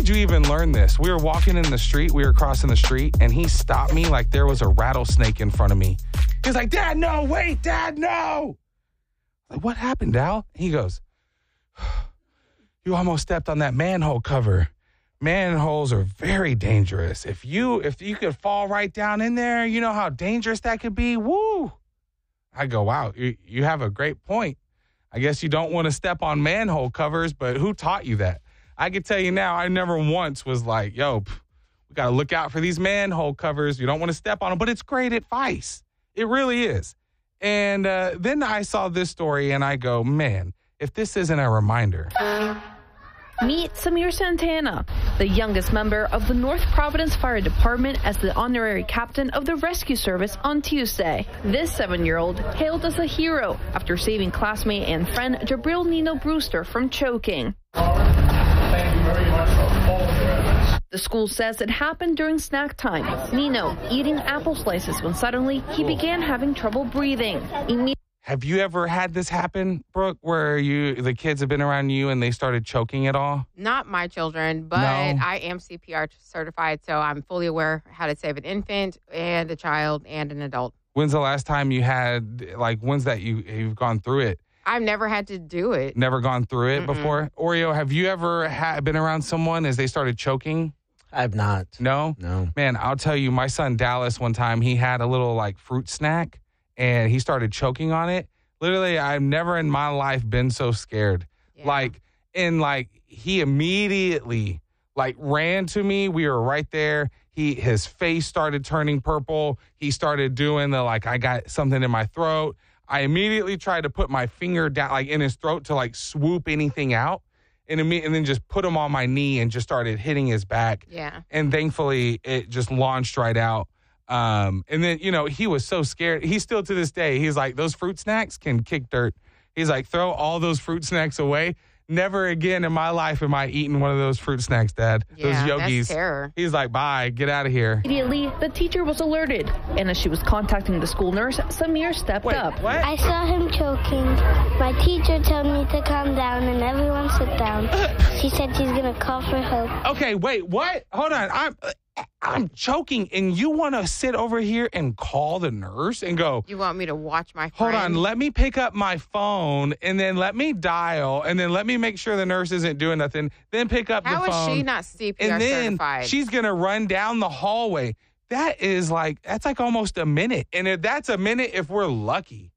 did you even learn this? We were walking in the street. We were crossing the street, and he stopped me like there was a rattlesnake in front of me. He was like, Dad, no, wait, Dad, no. Like, what happened, Dal? He goes, you almost stepped on that manhole cover. Manholes are very dangerous. If you could fall right down in there, you know how dangerous that could be? Woo. I go, wow, you have a great point. I guess you don't want to step on manhole covers, but who taught you that? I can tell you now, I never once was like, yo, we got to look out for these manhole covers. You don't want to step on them, but it's great advice. It really is. And then I saw this story, and I go, man, if this isn't a reminder. Meet Samir Santana, the youngest member of the North Providence Fire Department as the honorary captain of the rescue service on Tuesday. This 7-year-old hailed as a hero after saving classmate and friend Jabril Nino Brewster from choking. Thank you very much for all of your efforts. The school says it happened during snack time. Nino eating apple slices when suddenly he began having trouble breathing. Have you ever had this happen, Brooke, where the kids have been around you and they started choking at all? Not my children, but I am CPR certified, so I'm fully aware how to save an infant and a child and an adult. When's the last time you had, when's that you've gone through it? I've never had to do it. Never gone through it before? Oreo, have you ever been around someone as they started choking? I've not. No? No. Man, I'll tell you, my son Dallas one time, he had a little fruit snack and he started choking on it. Literally, I've never in my life been so scared. Yeah. He immediately ran to me. We were right there. His face started turning purple. He started doing the I got something in my throat. I immediately tried to put my finger down in his throat to he anything out. And then just put him on my knee and just started hitting his back. Yeah. And thankfully, it just launched right out. And then, he was so scared. He's still to this day, he's like, those fruit snacks can kick dirt. He's like, throw all those fruit snacks away. Never again in my life am I eating one of those fruit snacks, Dad. Yeah, those yogis. That's terror. He's like, bye, get out of here. Immediately, the teacher was alerted. And as she was contacting the school nurse, Samir stepped up. What? I saw him choking. My teacher told me to calm down and everyone sit down. She said she's going to call for help. Okay, wait, what? Hold on. I'm choking, and you want to sit over here and call the nurse and go, you want me to watch my friend? Hold on, let me pick up my phone, and then let me dial, and then let me make sure the nurse isn't doing nothing, then pick up the phone. How is she not CPR and then certified? She's going to run down the hallway. That's almost a minute, and that's a minute if we're lucky.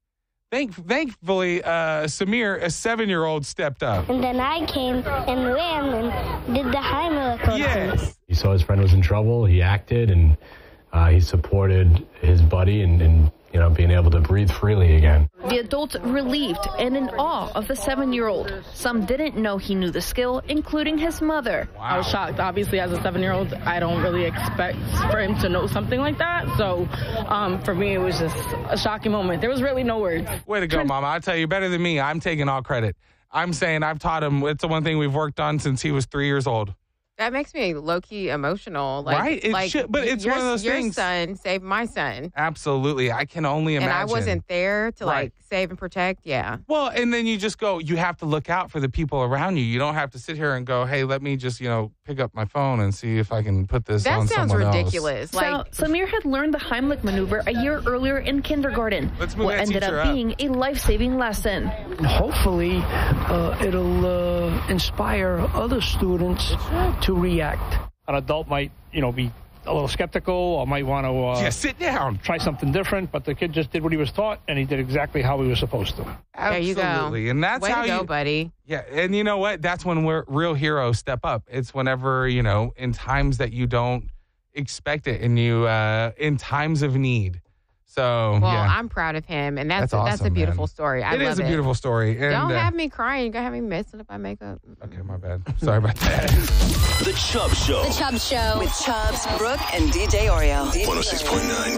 Thankfully, Samir, a 7-year-old, stepped up. And then I came and ran and did the Heimlich. Yes. He saw his friend was in trouble. He acted, and he supported his buddy and being able to breathe freely again. The adults relieved and in awe of the 7-year-old. Some didn't know he knew the skill, including his mother. Wow. I was shocked. Obviously, as a 7-year-old, I don't really expect for him to know something like that. So for me, it was just a shocking moment. There was really no words. Way to go, Mama. I'll tell you, better than me. I'm taking all credit. I'm saying I've taught him. It's the one thing we've worked on since he was 3 years old. That makes me low-key emotional. Right? But it's one of those things. Your son saved my son. Absolutely. I can only imagine. And I wasn't there to, save and protect. Yeah. Well, and then you just go, you have to look out for the people around you. You don't have to sit here and go, hey, let me just, pick up my phone and see if I can put this on someone else. That sounds ridiculous. So, Samir had learned the Heimlich maneuver a year earlier in kindergarten. Let's move what ended up being a life-saving lesson. Hopefully, it'll inspire other students to react. An adult might, be a little skeptical or might want to sit down, try something different, but the kid just did what he was taught, and he did exactly how he was supposed to. Absolutely. There you go. And that's Way how to go, buddy. Yeah, and you know what? That's when real heroes step up. It's whenever, in times that you don't expect it and you in times of need. So, I'm proud of him, and that's awesome, a beautiful man. story. It is a beautiful story. And, don't have me crying. You're going to have me messing up my makeup. Okay, my bad. Sorry about that. The Chubb Show. The Chubb Show. With Chubbs, Brooke, and DJ Oreo. 106.9